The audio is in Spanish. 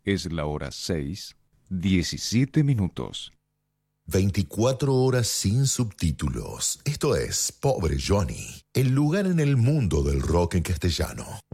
Es la hora 6:17. 24 horas sin subtítulos. Esto es Pobre Johnny, el lugar en el mundo del rock en castellano.